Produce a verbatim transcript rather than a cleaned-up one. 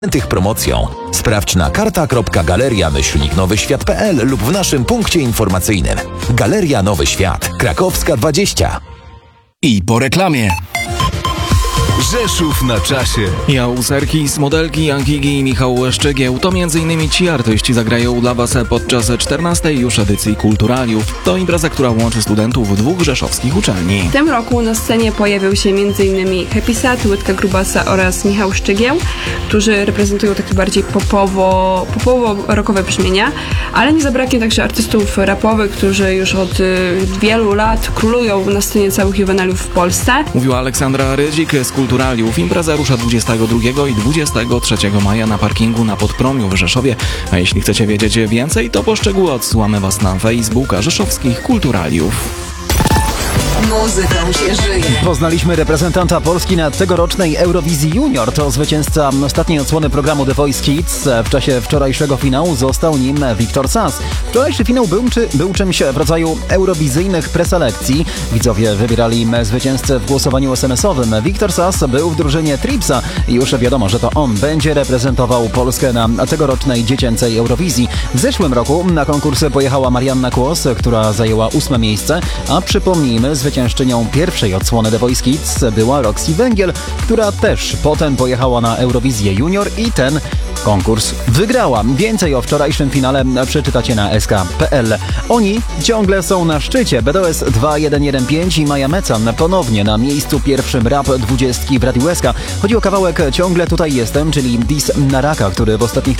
tych promocją. Sprawdź na karta kropka galeria myślnik nowy świat kropka p l lub w naszym punkcie informacyjnym. Galeria Nowy Świat, Krakowska dwadzieścia. I po reklamie. Rzeszów na czasie. Jan Serkis, modelki Jan Higi i Michał Szczygieł to między innymi ci artyści zagrają dla Was podczas czternastej już edycji Kulturaliów. To impreza, która łączy studentów dwóch rzeszowskich uczelni. W tym roku na scenie pojawią się między innymi Happy Sad, Łydka Grubasa oraz Michał Szczygieł, którzy reprezentują takie bardziej popowo, popowo-rockowe brzmienia, ale nie zabraknie także artystów rapowych, którzy już od y, wielu lat królują na scenie całych juwenaliów w Polsce. Mówiła Aleksandra Rydzik z Kulturaliów. Impreza rusza dwudziestego drugiego i dwudziestego trzeciego maja na parkingu na Podpromiu w Rzeszowie. A jeśli chcecie wiedzieć więcej, to po szczegóły odsyłamy Was na Facebooka Rzeszowskich Kulturaliów. Muzyką się żyje. Poznaliśmy reprezentanta Polski na tegorocznej Eurowizji Junior. To zwycięzca ostatniej odsłony programu The Voice Kids. W czasie wczorajszego finału został nim Wiktor Sass. Wczorajszy finał był, czy, był czymś w rodzaju eurowizyjnych preselekcji. Widzowie wybierali zwycięzcę w głosowaniu es em esowym. Wiktor Sass był w drużynie Tripsa i już wiadomo, że to on będzie reprezentował Polskę na tegorocznej dziecięcej Eurowizji. W zeszłym roku na konkurs pojechała Marianna Kłos, która zajęła ósme miejsce, a przypomnijmy, zwyciężczynią pierwszej odsłony The Voice Kids była Roxy Węgiel, która też potem pojechała na Eurowizję Junior i ten konkurs wygrała. Więcej o wczorajszym finale przeczytacie na s k kropka p l. Oni ciągle są na szczycie. B D O S dwa jeden jeden pięć i Maja Mecan ponownie na miejscu pierwszym rap dwudziestki w Radiu S K. Chodzi o kawałek Ciągle tutaj jestem, czyli dis na Raka, który w ostatnich